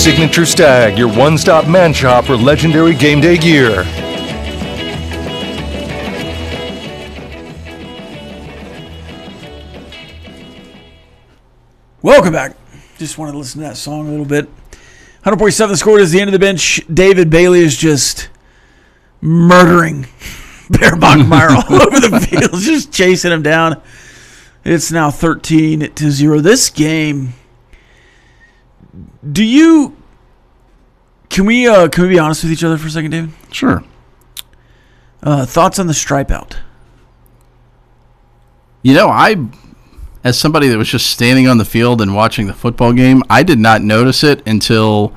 Signature Stag, your one-stop man shop for legendary game day gear. Welcome back. Just wanted to listen to that song a little bit. 100.7 scored is the end of the bench. David Bailey is just murdering Bear Bachmeyer all over the field, just chasing him down. It's now 13-0. This game, can we be honest with each other for a second, David? Sure. Thoughts on the stripe out? As somebody that was just standing on the field and watching the football game, I did not notice it until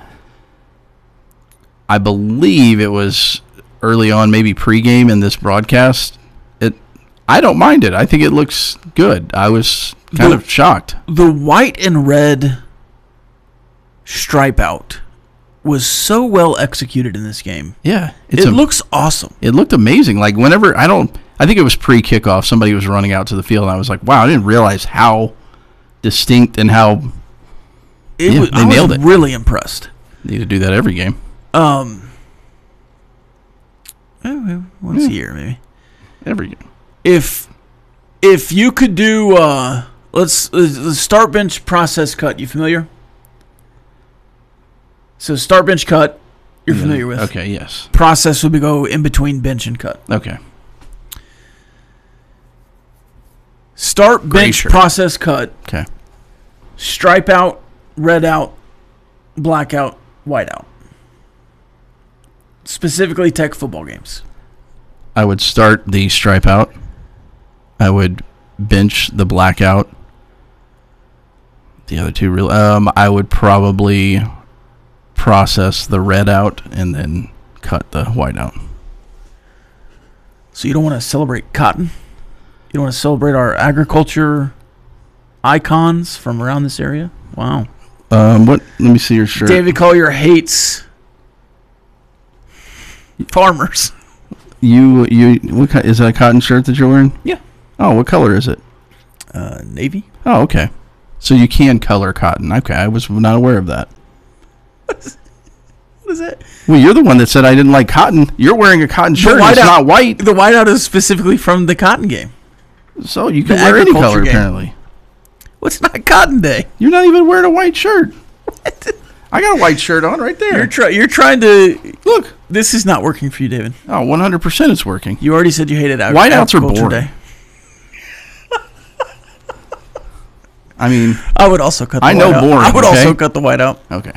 I believe it was early on, maybe pregame in this broadcast. I don't mind it. I think it looks good. I was kind of shocked. The white and red stripe out was so well executed in this game. Yeah. It looks awesome. It looked amazing. Like I think it was pre-kickoff. Somebody was running out to the field, and I was like, wow, I didn't realize how distinct and how they nailed it. Really impressed. Need to do that every game. Once a year, maybe. Every game. If you could do, let's start bench process cut. You familiar? So start bench cut, you're familiar with. Okay, yes. Process would go in between bench and cut. Okay. Start bench process cut. Okay. Stripe out, red out, black out, white out. Specifically Tech football games. I would start the stripe out. I would bench the black out. The other two I would probably process the red out and then cut the white out. So you don't want to celebrate cotton? You don't want to celebrate our agriculture icons from around this area? Wow. Let me see your shirt. David Collier hates farmers. Is that a cotton shirt that you're wearing? Yeah. Oh, what color is it? Navy. Oh, okay. So you can color cotton. Okay, I was not aware of that. What is that? Well, you're the one that said I didn't like cotton. You're wearing a cotton shirt. It's not white. The whiteout is specifically from the cotton game. So you can wear any color, apparently. Well, it's not Cotton Day. You're not even wearing a white shirt. I got a white shirt on right there. You're trying to... Look. This is not working for you, David. Oh, 100% it's working. You already said you hated whiteouts are boring. Day. I mean... I would also cut the whiteout. I know boring, I would also cut the whiteout. Okay.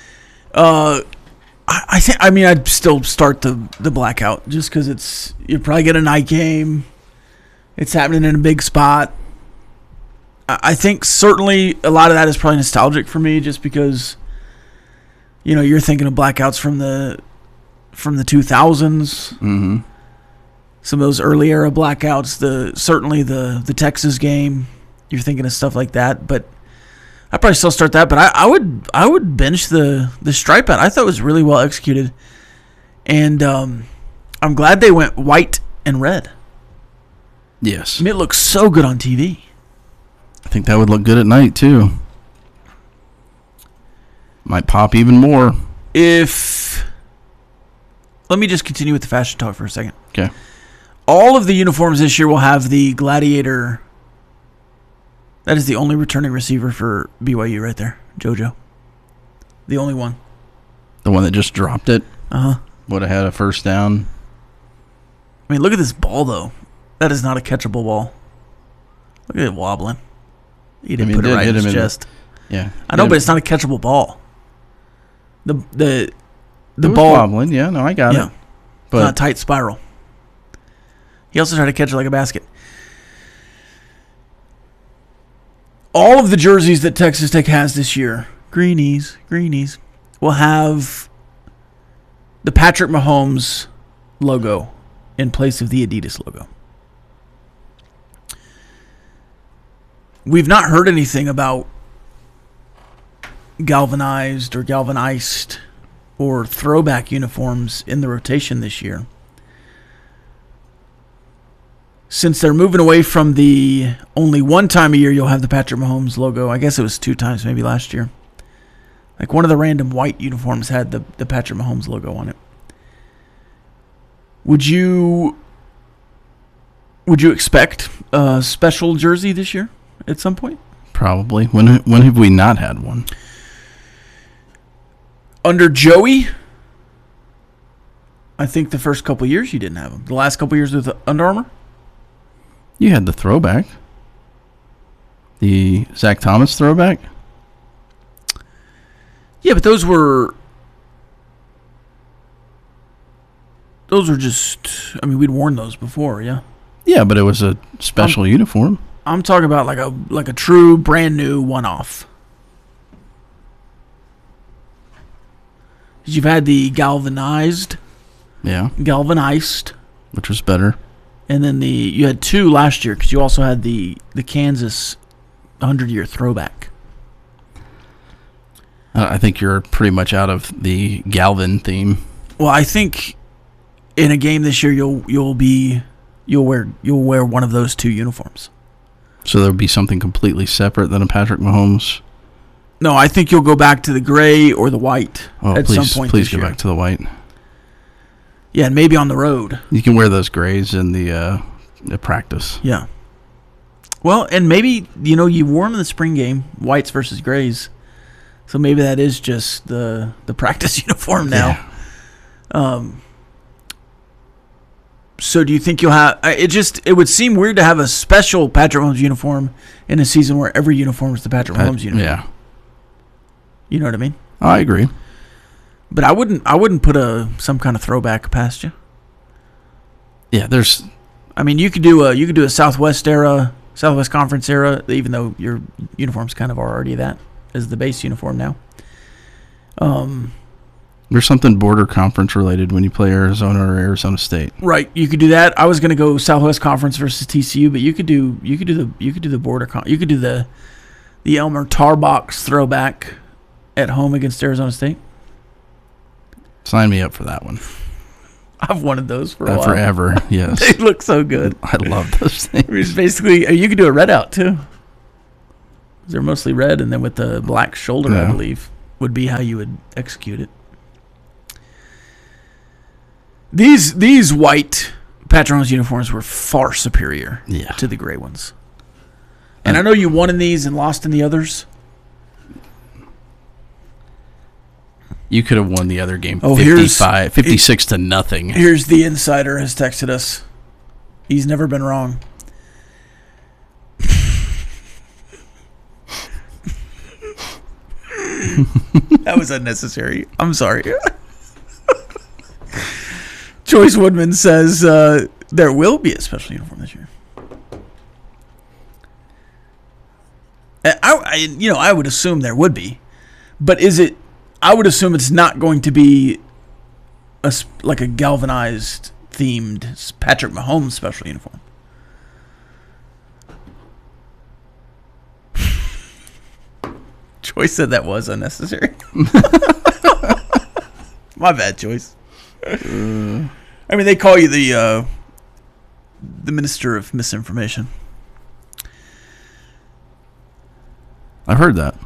I'd still start the blackout just because you probably get a night game. It's happening in a big spot. I think certainly a lot of that is probably nostalgic for me just because, you're thinking of blackouts from the 2000s. Mm-hmm. Some of those early era blackouts, certainly the Texas game. You're thinking of stuff like that, but I'd probably still start that. But I would bench the stripe out. I thought it was really well executed, and I'm glad they went white and red. Yes. I mean, it looks so good on TV. I think that would look good at night, too. Might pop even more. Let me just continue with the fashion talk for a second. Okay. All of the uniforms this year will have the Gladiator. That is the only returning receiver for BYU right there, JoJo. The only one. The one that just dropped it? Uh-huh. Would have had a first down. I mean, look at this ball, though. That is not a catchable ball. Look at it wobbling. He didn't put it right in his chest. Yeah. I know, but it's not a catchable ball. The ball wobbling. Yeah, no, I got it. But it's not a tight spiral. He also tried to catch it like a basket. All of the jerseys that Texas Tech has this year, greenies, will have the Patrick Mahomes logo in place of the Adidas logo. We've not heard anything about galvanized or galvanized or throwback uniforms in the rotation this year. Since they're moving away from the only one time a year you'll have the Patrick Mahomes logo, I guess it was 2 times maybe last year. Like one of the random white uniforms had the Patrick Mahomes logo on it. Would you expect a special jersey this year at some point? Probably. When have we not had one? Under Joey, I think the first couple years you didn't have them. The last couple years with Under Armour? You had the throwback. The Zach Thomas throwback? Yeah, but those were just, I mean, we'd worn those before, yeah. Yeah, but it was a special uniform. I'm talking about like a true brand new one-off. You've had the galvanized, Which was better. and then you had two last year because you also had the Kansas 100-year throwback. I think you're pretty much out of the Galvin theme. Well, I think in a game this year you'll wear one of those two uniforms. So there would be something completely separate than a Patrick Mahomes. No, I think you'll go back to the gray or the white at some point. Please this go year. back to the white. Yeah, and maybe on the road. You can wear those grays in the practice. Yeah. Well, and maybe you wore them in the spring game, whites versus grays. So maybe that is just the practice uniform now. Yeah. So do you think you'll have it would seem weird to have a special Patrick Mahomes uniform in a season where every uniform is the Patrick Mahomes uniform. Yeah. You know what I mean? I agree. But I wouldn't put some kind of throwback past you. Yeah, I mean, you could do a Southwest Conference era, even though your uniforms kind of are already that as the base uniform now. There's something border conference related when you play Arizona or Arizona State. Right, you could do that. I was going to go Southwest Conference versus TCU, but you could do the border you could do the Elmer Tarbox throwback at home against Arizona State. Sign me up for that one. I've wanted those for a while. Forever, yes. They look so good. I love those things. It's basically, you could do a red out too. They're mostly red, and then with the black shoulder, I believe, would be how you would execute it. These white Patrick Mahomes uniforms were far superior to the gray ones. And I know you won in these and lost in the others. You could have won the other game 56 to nothing. Here's the insider has texted us. He's never been wrong. That was unnecessary. I'm sorry. Joyce Woodman says there will be a special uniform this year. I would assume there would be, but is it? I would assume it's not going to be like a galvanized themed Patrick Mahomes special uniform. Joyce said that was unnecessary. My bad, Joyce. I mean, they call you the minister of misinformation. I've heard that.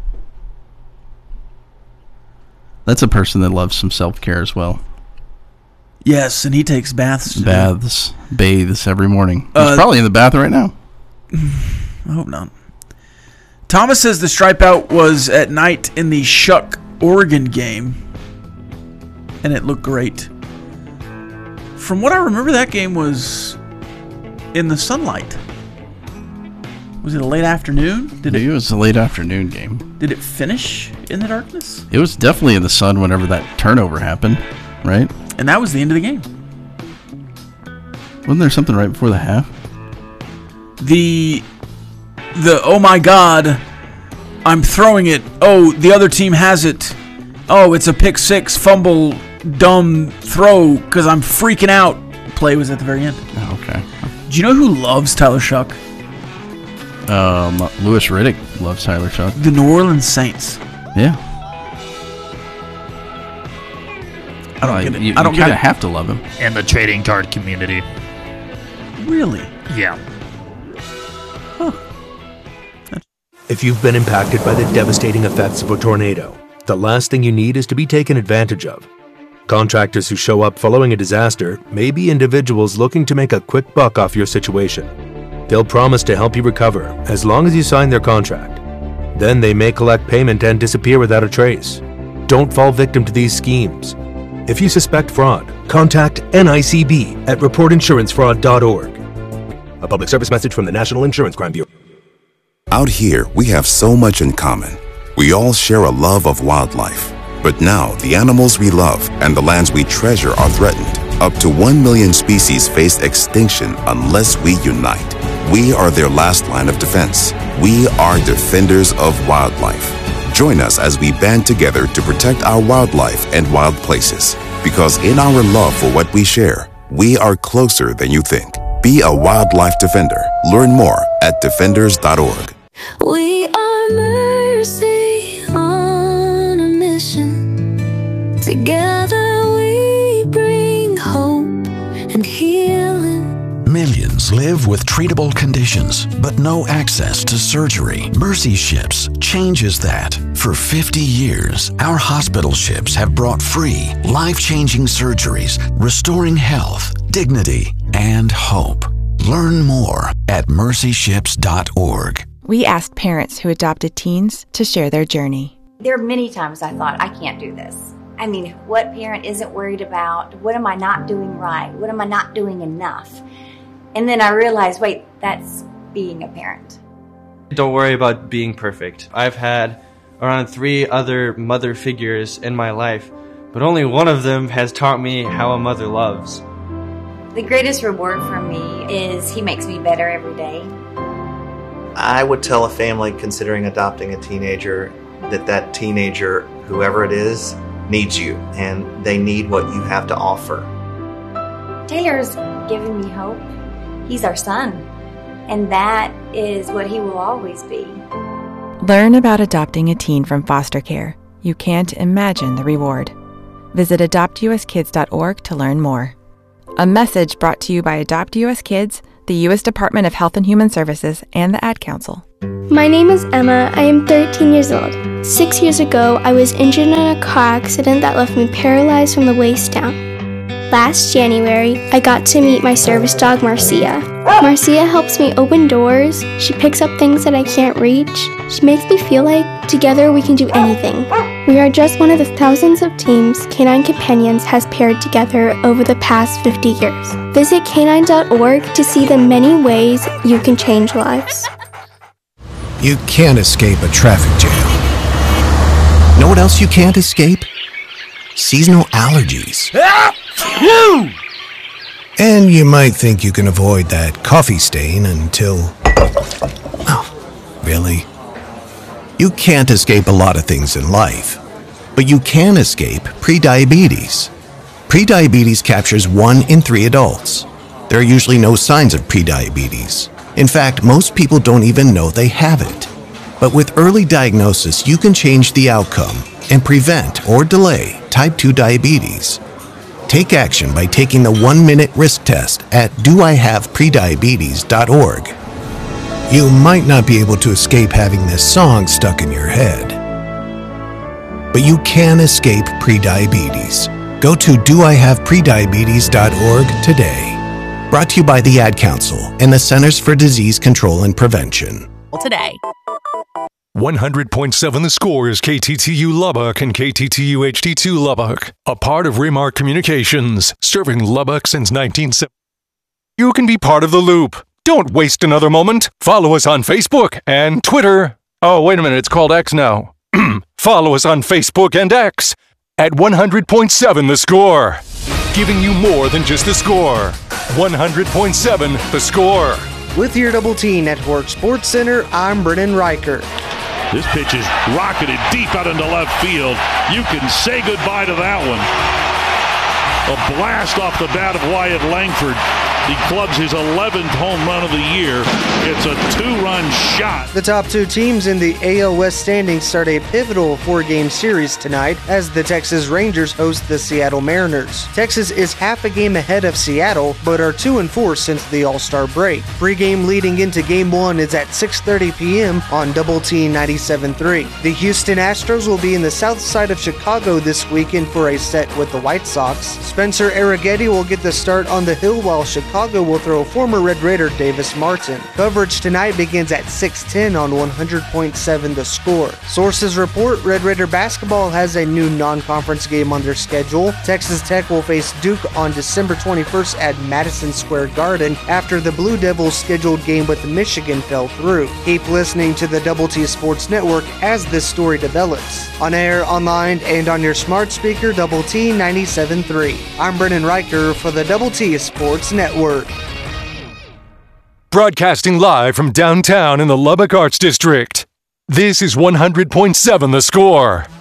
That's a person that loves some self-care as well. Yes, and he takes baths. Bathes every morning. He's probably in the bath right now. I hope not. Thomas says the stripe out was at night in the Shuck Oregon game, and it looked great. From what I remember, that game was in the sunlight. Was it a late afternoon? It was a late afternoon game. Did it finish in the darkness? It was definitely in the sun whenever that turnover happened, right? And that was the end of the game. Wasn't there something right before the half? The oh my God, I'm throwing it. Oh, the other team has it. Oh, it's a pick six, fumble, dumb throw because I'm freaking out. Play was at the very end. Oh, okay. Do you know who loves Tyler Shuck? Louis Riddick loves Tyler Shuck. The New Orleans Saints. Yeah. I don't get it. You I don't kind of have to love him. And the trading card community. Really? Yeah. If you've been impacted by the devastating effects of a tornado, the last thing you need is to be taken advantage of. Contractors who show up following a disaster may be individuals looking to make a quick buck off your situation. They'll promise to help you recover as long as you sign their contract. Then they may collect payment and disappear without a trace. Don't fall victim to these schemes. If you suspect fraud, contact NICB at reportinsurancefraud.org. A public service message from the National Insurance Crime Bureau. Out here, we have so much in common. We all share a love of wildlife. But now, the animals we love and the lands we treasure are threatened. Up to 1 million species face extinction unless we unite. We are their last line of defense. We are defenders of wildlife. Join us as we band together to protect our wildlife and wild places. Because in our love for what we share, we are closer than you think. Be a wildlife defender. Learn more at defenders.org. We are Mercy on a mission. Together we bring hope and healing. Millions live with treatable conditions, but no access to surgery. Mercy Ships changes that. For 50 years, our hospital ships have brought free, life-changing surgeries, restoring health, dignity, and hope. Learn more at mercyships.org. We asked parents who adopted teens to share their journey. There are many times I thought, I can't do this. I mean, what parent isn't worried about, what am I not doing right? What am I not doing enough? And then I realized, wait, that's being a parent. Don't worry about being perfect. I've had around 3 other mother figures in my life, but only one of them has taught me how a mother loves. The greatest reward for me is he makes me better every day. I would tell a family considering adopting a teenager that teenager, whoever it is, needs you, and they need what you have to offer. Taylor's given me hope. He's our son, and that is what he will always be. Learn about adopting a teen from foster care. You can't imagine the reward. Visit adoptuskids.org to learn more. A message brought to you by Adopt US Kids, the U.S. Department of Health and Human Services, and the Ad Council. My name is Emma. I am 13 years old. 6 years ago, I was injured in a car accident that left me paralyzed from the waist down. Last January, I got to meet my service dog, Marcia. Marcia helps me open doors. She picks up things that I can't reach. She makes me feel like together we can do anything. We are just one of the thousands of teams Canine Companions has paired together over the past 50 years. Visit canine.org to see the many ways you can change lives. You can't escape a traffic jam. Know what else you can't escape? Seasonal allergies. And you might think you can avoid that coffee stain until... Oh, really? You can't escape a lot of things in life, but you can escape prediabetes. Prediabetes captures 1 in 3 adults. There are usually no signs of prediabetes. In fact, most people don't even know they have it. But with early diagnosis, you can change the outcome and prevent or delay type 2 diabetes. Take action by taking the 1-minute risk test at doihaveprediabetes.org. You might not be able to escape having this song stuck in your head, but you can escape prediabetes. Go to doihaveprediabetes.org today. Brought to you by the Ad Council and the Centers for Disease Control and Prevention. Today. 100.7 The Score is KTTU Lubbock and KTTU HD2 Lubbock, a part of Remark Communications, serving Lubbock since 1970. You can be part of the loop. Don't waste another moment. Follow us on Facebook and Twitter. Oh, wait a minute, it's called X now. Follow us on Facebook and X at 100.7 The Score, giving you more than just the score. 100.7 The Score. With your Double T Network Sports Center, I'm Brennan Riker. This pitch is rocketed deep out into left field. You can say goodbye to that one. A blast off the bat of Wyatt Langford. He clubs his 11th home run of the year. It's a 2-run shot. The top two teams in the AL West standings start a pivotal 4-game series tonight as the Texas Rangers host the Seattle Mariners. Texas is half a game ahead of Seattle, but are 2-4 since the All-Star break. Pre-game leading into Game 1 is at 6:30 p.m. on Double T 97.3. The Houston Astros will be in the south side of Chicago this weekend for a set with the White Sox. Spencer Arrighetti will get the start on the hill while Chicago will throw former Red Raider Davis Martin. Coverage tonight begins at 6:10 on 100.7 The Score. Sources report Red Raider basketball has a new non-conference game on their schedule. Texas Tech will face Duke on December 21st at Madison Square Garden after the Blue Devils' scheduled game with Michigan fell through. Keep listening to the Double T Sports Network as this story develops. On air, online, and on your smart speaker, Double T 97.3. I'm Brennan Riker for the Double T Sports Network. Broadcasting live from downtown in the Lubbock Arts District. This is 100.7 The Score.